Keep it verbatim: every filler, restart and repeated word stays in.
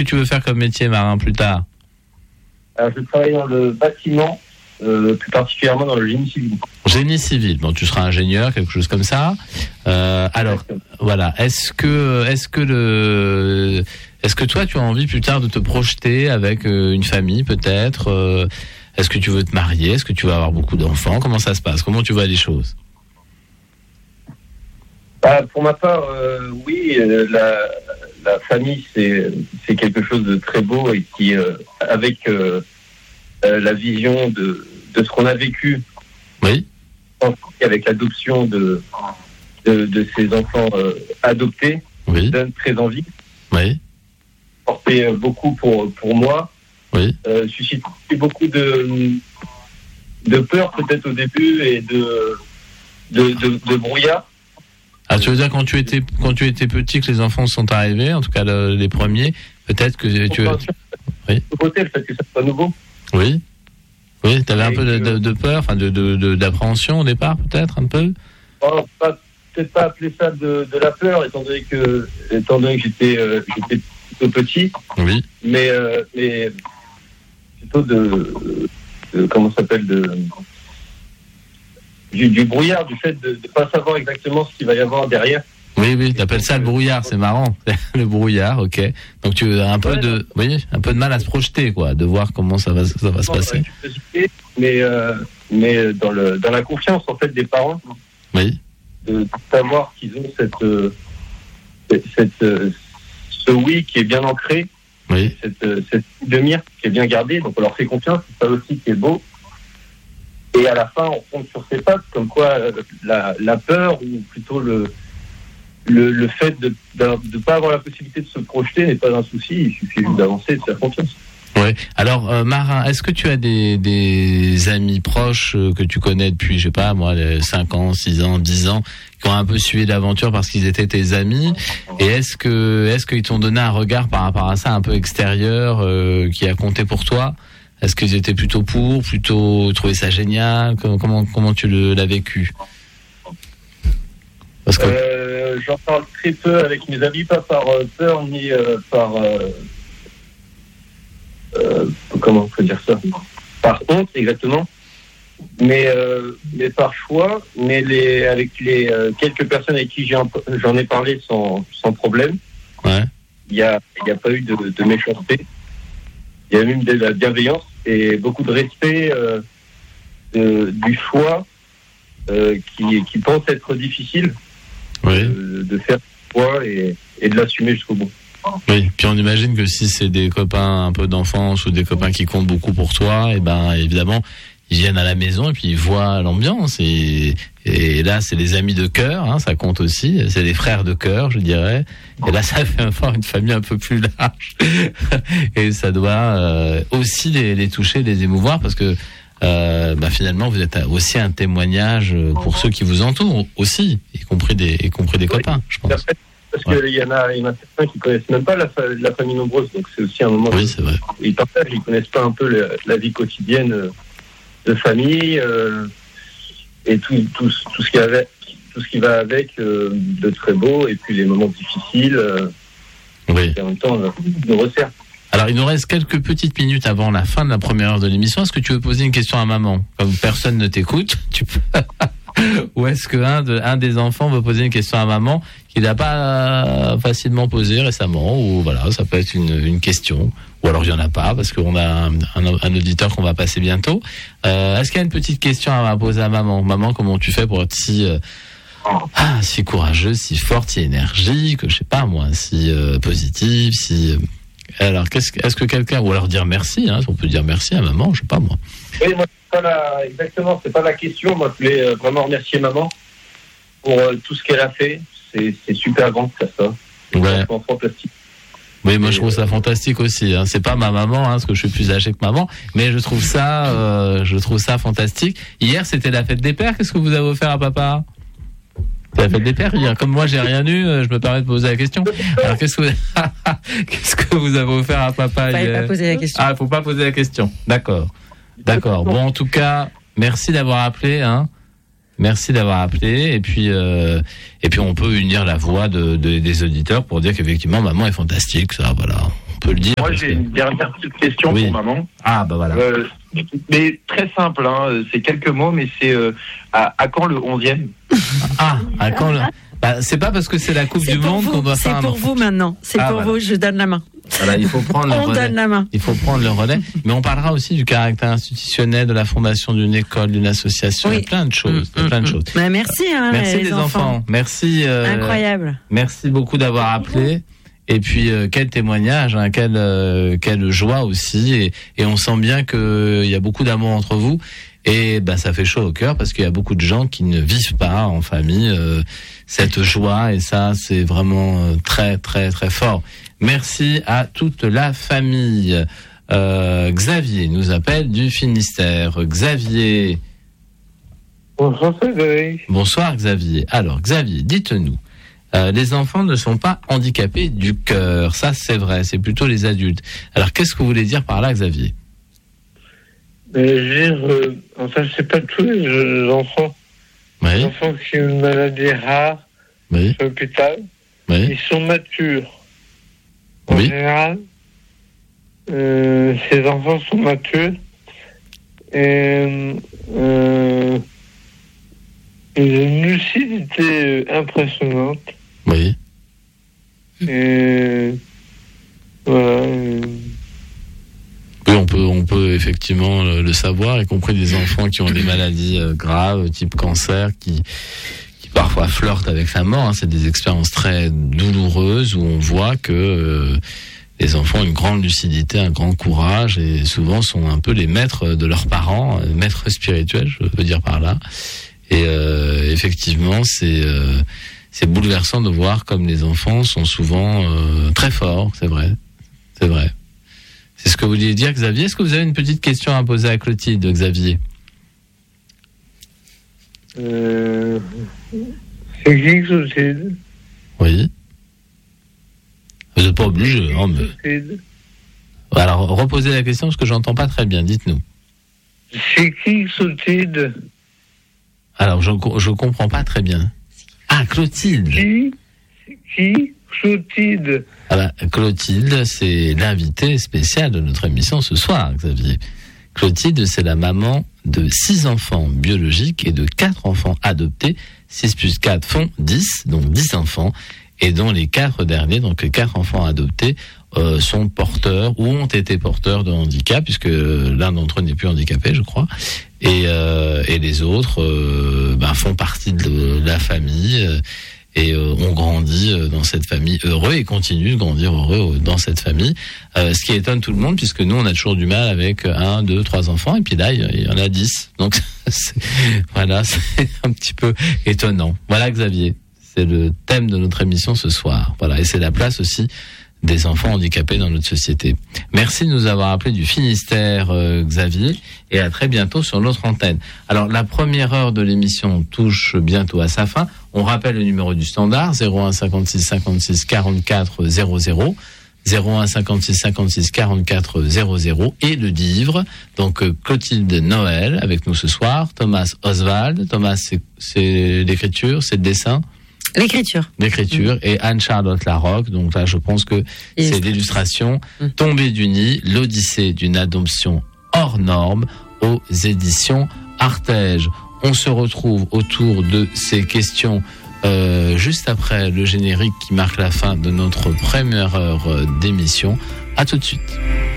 tu veux faire comme métier, Marin, plus tard? Alors, je travaille dans le bâtiment, euh, plus particulièrement dans le génie civil. Génie civil, bon, tu seras ingénieur, quelque chose comme ça. Euh, alors, voilà. Est-ce que, est-ce que le, est-ce que toi, tu as envie plus tard de te projeter avec euh, une famille, peut-être euh, Est-ce que tu veux te marier? Est-ce que tu vas avoir beaucoup d'enfants? Comment ça se passe? Comment tu vois les choses? Bah, pour ma part, euh, oui, euh, la, la famille, c'est, c'est quelque chose de très beau et qui, euh, avec euh, euh, la vision de, de ce qu'on a vécu, oui, avec l'adoption de, de, de ces enfants euh, adoptés, oui, donne très envie. Oui. Porter beaucoup pour, pour moi. Oui. Euh, suscite beaucoup de, de peur peut-être au début et de, de, de, de brouillard. Ah, tu veux dire quand tu étais quand tu étais petit que les enfants sont arrivés, en tout cas le, les premiers, peut-être que tu. Oui. Côté le fait que ça soit nouveau. Oui. Oui, tu avais un peu de, que... de, de peur, enfin de, de, de d'appréhension au départ, peut-être un peu. Oh, pas, peut-être pas appeler ça de, de la peur, étant donné que étant donné que j'étais euh, j'étais plutôt petit. Oui. Mais euh, mais plutôt de, de comment ça s'appelle de Du, du brouillard, du fait de ne pas savoir exactement ce qu'il va y avoir derrière. Oui, oui, tu appelles ça le brouillard, c'est marrant. Le brouillard, ok. Donc tu as un peu ouais, de, oui, un peu de mal à se projeter, quoi, de voir comment ça va, ça va se passer. Mais, euh, mais dans, le, dans la confiance, en fait, des parents. Oui. De, de savoir qu'ils ont cette, euh, cette, euh, ce oui qui est bien ancré. Oui. Cette, cette demi-mire qui est bien gardée. Donc on leur fait confiance, c'est ça aussi qui est beau. Et à la fin, on tombe sur ses pattes, comme quoi euh, la, la peur, ou plutôt le, le, le fait de ne pas avoir la possibilité de se projeter n'est pas un souci, il suffit juste d'avancer et de faire confiance. Oui. Alors, euh, Marin, est-ce que tu as des, des amis proches euh, que tu connais depuis, je sais pas, moi, cinq ans, six ans, dix ans, qui ont un peu suivi l'aventure parce qu'ils étaient tes amis? Et est-ce que est-ce qu'ils t'ont donné un regard par rapport à ça, un peu extérieur, euh, qui a compté pour toi? Est-ce qu'ils étaient plutôt pour, plutôt trouvé ça génial? Comment comment, comment tu le, l'as vécu? Parce que euh, j'en parle très peu avec mes amis, pas par euh, peur ni euh, par euh, euh, comment on peut dire ça? Par honte, exactement. Mais euh, mais par choix. Mais les avec les euh, quelques personnes avec qui j'ai, j'en ai parlé sans sans problème. Ouais. Il y a il y a pas eu de, de méchanceté. Il y a même de la bienveillance et beaucoup de respect euh, de, du choix euh, qui, qui pense être difficile, oui. de, de faire ce choix et, et de l'assumer jusqu'au bout. Oui, puis on imagine que si c'est des copains un peu d'enfance ou des copains qui comptent beaucoup pour toi, et ben évidemment ils viennent à la maison et puis ils voient l'ambiance et, et là c'est les amis de cœur, hein, ça compte aussi, c'est les frères de cœur, je dirais. Et là ça fait avoir une famille un peu plus large et ça doit euh, aussi les, les toucher, les émouvoir parce que euh, bah, finalement vous êtes aussi un témoignage pour ceux qui vous entourent aussi, y compris des, y compris des oui, copains, je pense. Parce qu'il ouais. y en a, il y en a certains qui connaissent même pas la, fa- la famille nombreuse, donc c'est aussi un moment. Oui, où c'est vrai. Ils partagent, ils connaissent pas un peu le, la vie quotidienne. Euh, de famille euh, et tout, tout, tout ce qui avec, tout ce qui va avec euh, de très beau et puis les moments difficiles euh, oui. Et en même temps nous resserre. Alors il nous reste quelques petites minutes avant la fin de la première heure de l'émission. Est-ce que tu veux poser une question à maman? Comme personne ne t'écoute, tu peux. Ou est-ce que un, de, un des enfants veut poser une question à maman qu'il n'a pas facilement posée récemment? Ou voilà, ça peut être une, une question. Ou alors il n'y en a pas, parce qu'on a un, un, un auditeur qu'on va passer bientôt. Euh, est-ce qu'il y a une petite question à poser à maman? Maman, comment tu fais pour être si, euh, ah, si courageuse, si forte, si énergique, je sais pas moi, si euh, positive, si... Euh, alors, qu'est-ce, est-ce que quelqu'un... Ou alors dire merci, hein, on peut dire merci à maman, je sais pas moi. Oui, moi, c'est pas la, exactement, c'est pas la question. Moi, je voulais euh, vraiment remercier maman pour euh, tout ce qu'elle a fait. C'est, c'est super grand de faire ça. C'est ouais. vraiment fantastique. Oui, moi je trouve ça fantastique aussi. Hein. C'est pas ma maman, hein, parce que je suis plus âgé que maman, mais je trouve ça, euh, je trouve ça fantastique. Hier, c'était la fête des pères. Qu'est-ce que vous avez offert à papa? C'est la fête des pères hier. Comme moi, j'ai rien eu, je me permets de poser la question. Alors, qu'est-ce que vous, qu'est-ce que vous avez offert à papa hier? Il fallait pas poser la question. Ah, faut pas poser la question. D'accord, d'accord. Bon, en tout cas, merci d'avoir appelé, hein. Merci d'avoir appelé et puis euh, et puis on peut unir la voix de, de des auditeurs pour dire qu'effectivement maman est fantastique, ça voilà, on peut le dire. Moi, j'ai que... une dernière petite question oui. pour maman. Ah, bah voilà. Euh, mais très simple, hein, c'est quelques mots, mais c'est euh, à, à quand le onzième? Ah, à quand le... Bah, c'est pas parce que c'est la Coupe c'est du Monde vous, qu'on doit faire un... C'est pour vous maintenant, c'est ah, pour voilà. vous, je donne la main. Voilà, il faut prendre le on relais. donne la main. Il faut prendre le relais. Mais on parlera aussi du caractère institutionnel de la fondation d'une école, d'une association. Oui. Il y a plein de choses. Mmh, plein de mmh. choses. Bah, merci, hein, merci les, les enfants. enfants. Merci. Euh, Incroyable. Merci beaucoup d'avoir appelé. Et puis euh, quel témoignage, hein, quelle euh, quelle joie aussi. Et, et on sent bien que il y a beaucoup d'amour entre vous. Et ben ça fait chaud au cœur parce qu'il y a beaucoup de gens qui ne vivent pas en famille euh, cette joie. Et ça, c'est vraiment euh, très très très fort. Merci à toute la famille. Euh, Xavier nous appelle du Finistère. Xavier. Bonsoir Frédéric. Bonsoir Xavier. Alors Xavier, dites-nous, euh, les enfants ne sont pas handicapés du cœur. Ça c'est vrai, c'est plutôt les adultes. Alors qu'est-ce que vous voulez dire par là, Xavier? Mais je veux dire, euh, enfin c'est pas tous les enfants. Oui. Les enfants qui ont une maladie rare oui. à l'hôpital, oui. ils sont matures. En oui. général, euh, ces enfants sont matures et euh, ils ont une lucidité impressionnante. Oui. Et voilà. Oui, on peut, on peut effectivement le, le savoir, y compris des enfants qui ont des maladies euh, graves, type cancer, qui, qui parfois flirtent avec la mort. Hein. C'est des expériences très douloureuses où on voit que euh, les enfants ont une grande lucidité, un grand courage et souvent sont un peu les maîtres de leurs parents, euh, maîtres spirituels, je veux dire par là. Et euh, effectivement, c'est euh, c'est bouleversant de voir comme les enfants sont souvent euh, très forts, c'est vrai, c'est vrai. C'est ce que vous vouliez dire, Xavier. Est-ce que vous avez une petite question à poser à Clotilde, Xavier? euh, C'est qui Clotilde? Oui. Vous n'êtes pas obligé. Hein, mais... Alors, reposez la question parce que j'entends pas très bien. Dites-nous. C'est qui Clotilde? Alors, je je comprends pas très bien. Ah, Clotilde. Qui Qui Clotilde. Ah ben, Clotilde, c'est l'invité spécial de notre émission ce soir, Xavier. Clotilde, c'est la maman de six enfants biologiques et de quatre enfants adoptés. six plus quatre font dix, donc dix enfants. Et dont les quatre derniers, donc les quatre enfants adoptés, euh, sont porteurs ou ont été porteurs de handicap, puisque l'un d'entre eux n'est plus handicapé, je crois. Et, euh, et les autres euh, ben, font partie de la famille. Euh, et euh, on grandit euh, dans cette famille heureux et continue de grandir heureux dans cette famille. Euh, ce qui étonne tout le monde, puisque nous, on a toujours du mal avec un, deux, trois enfants, et puis là, il y en a dix. Donc, c'est, voilà, c'est un petit peu étonnant. Voilà, Xavier, c'est le thème de notre émission ce soir. Voilà, et c'est la place aussi des enfants handicapés dans notre société. Merci de nous avoir appelé du Finistère, euh, Xavier, et à très bientôt sur notre antenne. Alors, la première heure de l'émission touche bientôt à sa fin. On rappelle le numéro du standard, zéro un cinquante-six cinquante-six quarante-quatre zéro zéro, zéro un cinquante-six cinquante-six quarante-quatre zéro zéro, et le livre, donc euh, Clotilde Noël, avec nous ce soir, Thomas Oswald. Thomas, c'est, c'est l'écriture, c'est le dessin? L'écriture. L'écriture. Mmh. Et Anne-Charlotte Larocque. Donc là, je pense que et c'est l'illustration. Mmh. Tombée du nid, l'Odyssée d'une adoption hors norme aux éditions Artege. On se retrouve autour de ces questions euh, juste après le générique qui marque la fin de notre première heure d'émission. À tout de suite.